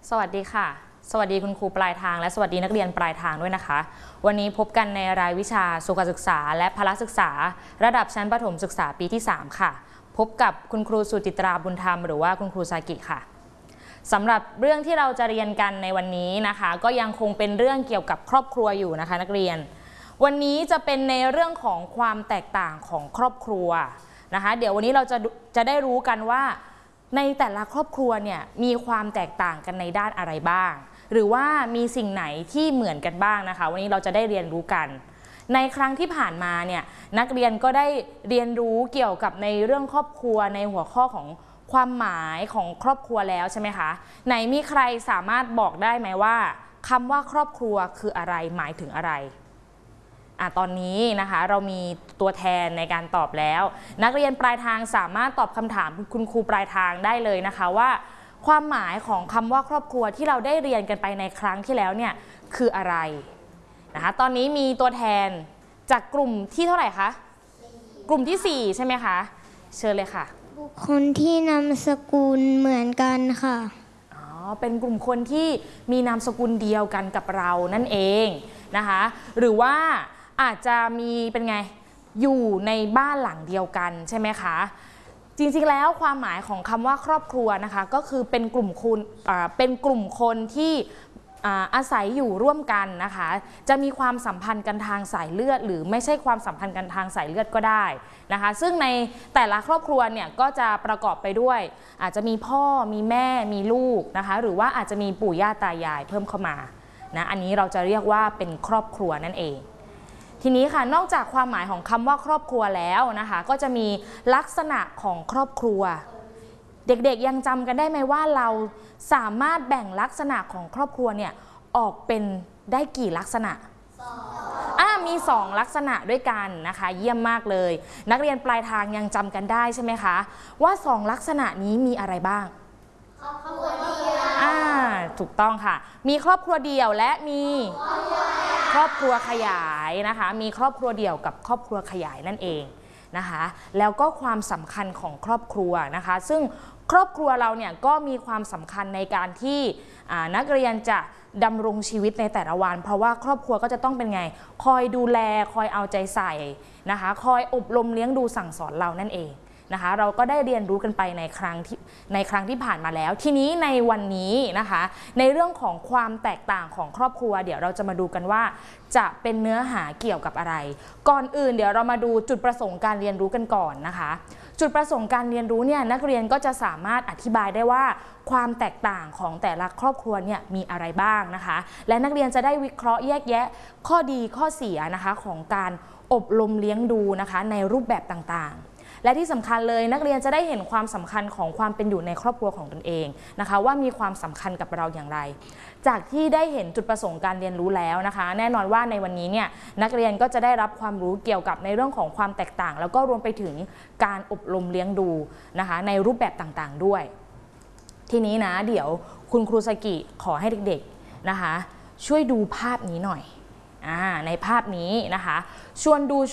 สวัสดีค่ะสวัสดีคุณครูปลายทางและสวัสดีนักเรียนปลายทางด้วยนะคะวันนี้พบกันในรายวิชาสุขศึกษาและพละศึกษาระดับชั้นประถมศึกษาปีที่3ค่ะพบกับคุณครูสุจิตราบุญธรรมหรือว่าคุณครูซากิค่ะสำหรับเรื่องที่เราจะเรียนกันในวันนี้นะคะก็ยังคงเป็นเรื่องเกี่ยวกับครอบครัวอยู่นะคะนักเรียนวันนี้จะเป็นในเรื่องของความแตกต่างของครอบครัวนะคะเดี๋ยววันนี้เราจะได้รู้กันว่าในแต่ละครอบครัวเนี่ยมีความแตกต่างกันในด้านอะไรบ้างหรือว่ามีสิ่งไหนที่เหมือนกันบ้างนะคะวันนี้เราจะได้เรียนรู้กันในครั้งที่ผ่านมาเนี่ยนักเรียนก็ได้เรียนรู้เกี่ยวกับในเรื่องครอบครัวในหัวข้อของความหมายของครอบครัวแล้วใช่ไหมคะไหนมีใครสามารถบอกได้ไหมว่าคำว่าครอบครัวคืออะไรหมายถึงอะไรตอนนี้นะคะเรามีตัวแทนในการตอบแล้วนักเรียนปลายทางสามารถตอบคำถามคุณครูปลายทางได้เลยนะคะว่าความหมายของคำว่าครอบครัวที่เราได้เรียนกันไปในครั้งที่แล้วเนี่ยคืออะไรนะคะตอนนี้มีตัวแทนจากกลุ่มที่เท่าไหร่คะกลุ่มที่4ใช่ไหมคะเชิญเลยค่ะบุคคลที่นามสกุลเหมือนกันค่ะเป็นกลุ่มคนที่มีนามสกุลเดียวกันกับเรานั่นเองนะคะหรือว่าอาจจะมีเป็นไงอยู่ในบ้านหลังเดียวกันใช่ไหมคะจริงๆแล้วความหมายของคำว่าครอบครัวนะคะก็คือเป็นกลุ่มคนที่อาศัยอยู่ร่วมกันนะคะจะมีความสัมพันธ์กันทางสายเลือดหรือไม่ใช่ความสัมพันธ์กันทางสายเลือดก็ได้นะคะซึ่งในแต่ละครอบครัวเนี่ยก็จะประกอบไปด้วยอาจจะมีพ่อมีแม่มีลูกนะคะหรือว่าอาจจะมีปู่ย่าตายายเพิ่มเข้ามานะอันนี้เราจะเรียกว่าเป็นครอบครัวนั่นเองทีนี้ค่ะนอกจากความหมายของคำว่าครอบครัวแล้วนะคะก็จะมีลักษณะของครอบครัวเด็กๆยังจำกันได้ไหมว่าเราสามารถแบ่งลักษณะของครอบครัวเนี่ยออกเป็นได้กี่ลักษณะมี2ลักษณะด้วยกันนะคะเยี่ยมมากเลยนักเรียนปลายทางยังจำกันได้ใช่ไหมคะว่า2ลักษณะนี้มีอะไรบ้างครอบครัวเดียวถูกต้องค่ะมีครอบครัวเดี่ยวและมีครอบครัวขยายนะคะมีครอบครัวเดี่ยวกับครอบครัวขยายนั่นเองนะคะแล้วก็ความสำคัญของครอบครัวนะคะซึ่งครอบครัวเราเนี่ยก็มีความสำคัญในการที่นักเรียนจะดำรงชีวิตในแต่ละวันเพราะว่าครอบครัวก็จะต้องเป็นไงคอยดูแลคอยเอาใจใส่นะคะคอยอบรมเลี้ยงดูสั่งสอนเรานั่นเองนะคะเราก็ได้เรียนรู้กันไปในครั้งที่ผ่านมาแล้วทีนี้ในวันนี้นะคะในเรื่องของความแตกต่างของครอบครัวเดี๋ยวเราจะมาดูกันว่าจะเป็นเนื้อหาเกี่ยวกับอะไรก่อนอื่นเดี๋ยวเรามาดูจุดประสงค์การเรียนรู้กันก่อนนะคะจุดประสงค์การเรียนรู้เนี่ยนักเรียนก็จะสามารถอธิบายได้ว่าความแตกต่างของแต่ละครอบครัวเนี่ยมีอะไรบ้างนะคะและนักเรียนจะได้วิเคราะห์แยกแยะข้อดีข้อเสียนะคะของการอบรมเลี้ยงดูนะคะในรูปแบบต่างๆและที่สำคัญเลยนักเรียนจะได้เห็นความสำคัญของความเป็นอยู่ในครอบครัวของตนเองนะคะว่ามีความสำคัญกับเราอย่างไรจากที่ได้เห็นจุดประสงค์การเรียนรู้แล้วนะคะแน่นอนว่าในวันนี้เนี่ยนักเรียนก็จะได้รับความรู้เกี่ยวกับในเรื่องของความแตกต่างแล้วก็รวมไปถึงการอบรมเลี้ยงดูนะคะในรูปแบบต่างๆด้วยทีนี้นะเดี๋ยวคุณครูสกิขอให้เด็กๆนะคะช่วยดูภาพนี้หน่อยในภาพนี้นะคะชวนดู